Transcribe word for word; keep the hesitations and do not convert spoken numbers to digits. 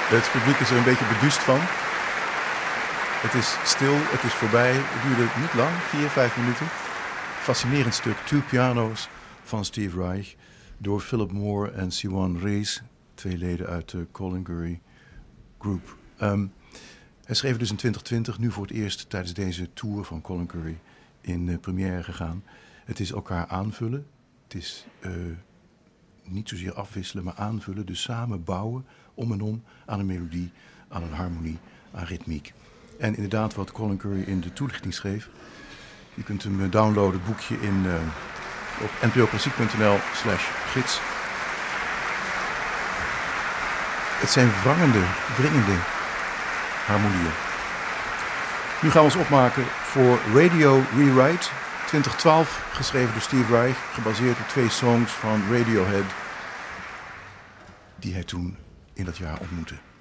Het publiek is er een beetje beduust van. Het is stil, het is voorbij. Het duurde niet lang, vier, vijf minuten. Fascinerend stuk, Two Pianos van Steve Reich. Door Philip Moore en Siwan Rees, twee leden uit de Colin Currie Group. Um, hij schreef dus in twintig twintig, nu voor het eerst tijdens deze tour van Colin Currie in uh, première gegaan. Het is elkaar aanvullen. Het is uh, niet zozeer afwisselen, maar aanvullen. Dus samen bouwen, om en om, aan een melodie, aan een harmonie, aan ritmiek. En inderdaad, wat Colin Currie in de toelichting schreef. Je kunt hem downloaden, het boekje in, uh, op n p o klassiek punt n l slash gids. Het zijn wrangende, wringende harmonieën. Nu gaan we ons opmaken voor Radio Rewrite, twintig twaalf, geschreven door Steve Reich, gebaseerd op twee songs van Radiohead, die hij toen in dat jaar ontmoette.